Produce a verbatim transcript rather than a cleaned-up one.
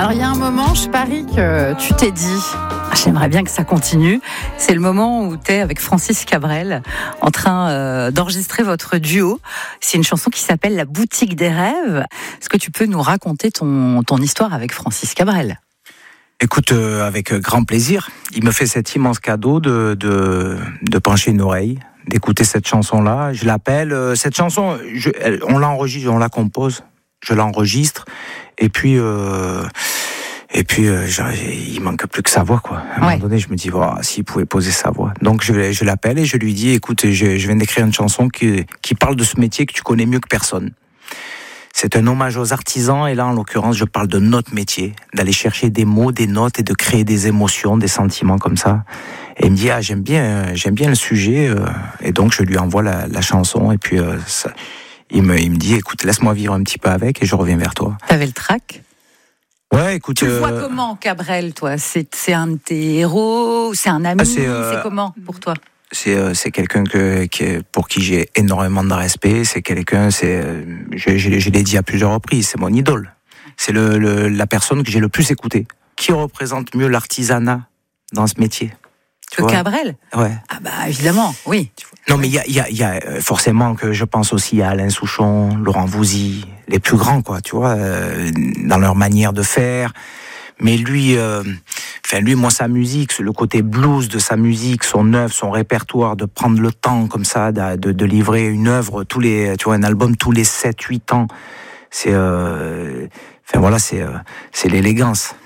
Alors il y a un moment, je parie que tu t'es dit ah, j'aimerais bien que ça continue. C'est le moment où tu es avec Francis Cabrel en train euh, d'enregistrer votre duo. C'est une chanson qui s'appelle La Boutique des Rêves. Est-ce que tu peux nous raconter ton, ton histoire avec Francis Cabrel ? Écoute, euh, avec grand plaisir. Il me fait cet immense cadeau de, de, de pencher une oreille, d'écouter cette chanson-là. Je l'appelle. Euh, cette chanson, je, elle, on l'enregistre, on la compose. Je l'enregistre. Et puis, euh, et puis euh, genre, il manque plus que sa voix, quoi. À un ouais. moment donné, je me dis, oh, s'il pouvait poser sa voix. Donc, je, je l'appelle et je lui dis, écoute, je, je viens d'écrire une chanson qui, qui parle de ce métier que tu connais mieux que personne. C'est un hommage aux artisans et là, en l'occurrence, je parle de notre métier, d'aller chercher des mots, des notes et de créer des émotions, des sentiments comme ça. Et il me dit, ah, j'aime bien, j'aime bien le sujet. Euh, et donc, je lui envoie la, la chanson et puis euh, ça, il me, il me dit, écoute, laisse-moi vivre un petit peu avec et je reviens vers toi. T'avais le trac ? Ouais, écoute. Tu le euh... vois comment, Cabrel, toi ? C'est, c'est un de tes héros ? C'est un ami ? ah, c'est, euh... c'est comment pour toi ? C'est, euh, c'est quelqu'un que, qui, pour qui j'ai énormément de respect. C'est quelqu'un, c'est, euh, je, je, je l'ai dit à plusieurs reprises, c'est mon idole. C'est le, le, la personne que j'ai le plus écoutée. Qui représente mieux l'artisanat dans ce métier ? Que Cabrel ? Ouais. Ah bah évidemment, oui. Non mais il y a, y a, y a forcément que je pense aussi à Alain Souchon, Laurent Voulzy, les plus grands, quoi, tu vois, euh, dans leur manière de faire. Mais lui, euh, enfin lui, moi, sa musique, le côté blues de sa musique, son œuvre, son répertoire, de prendre le temps comme ça, de, de, de livrer une œuvre tous les, tu vois, un album tous les sept huit ans, c'est, euh, enfin voilà, c'est, euh, c'est l'élégance.